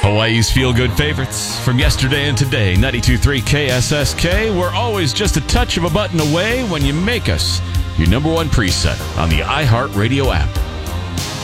Hawaii's feel-good favorites from yesterday and today. 92.3 KSSK. We're always just a touch of a button away when you make us your number one preset on the iHeartRadio app.